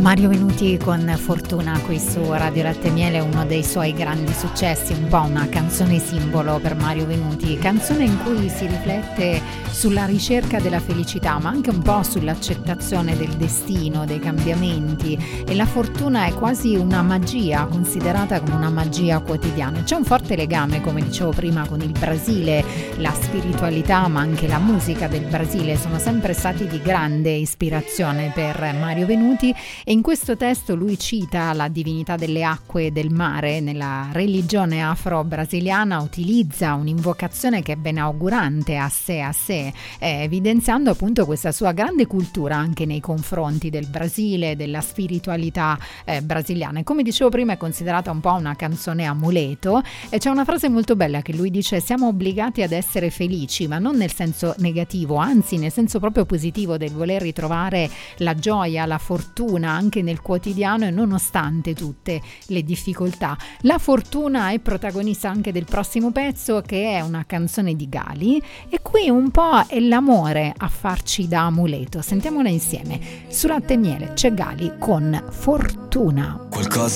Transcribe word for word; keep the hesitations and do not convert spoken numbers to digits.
Mario Venuti con Fortuna qui su Radio Latte e Miele, uno dei suoi grandi successi, un po' una canzone simbolo per Mario Venuti, canzone in cui si riflette sulla ricerca della felicità, ma anche un po' sull'accettazione del destino, dei cambiamenti, e la fortuna è quasi una magia, considerata come una magia quotidiana. C'è un forte legame, come dicevo prima, con il Brasile, la spiritualità ma anche la musica del Brasile sono sempre stati di grande ispirazione per Mario Venuti, e in questo testo lui cita la divinità delle acque e del mare. Nella religione afro-brasiliana utilizza un'invocazione che è benaugurante a sé a sé, eh, evidenziando appunto questa sua grande cultura anche nei confronti del Brasile, della spiritualità eh, brasiliana. E come dicevo prima è considerata un po' una canzone amuleto, e c'è una frase molto bella che lui dice: siamo obbligati ad essere felici, ma non nel senso negativo, anzi nel senso proprio positivo del voler ritrovare la gioia, la fortuna anche nel quotidiano e nonostante tutte le difficoltà. La fortuna è protagonista anche del prossimo pezzo, che è una canzone di Gali, e qui un po' è l'amore a farci da amuleto. Sentiamola insieme. Su Latte e Miele c'è Gali con Fortuna. Qualcosa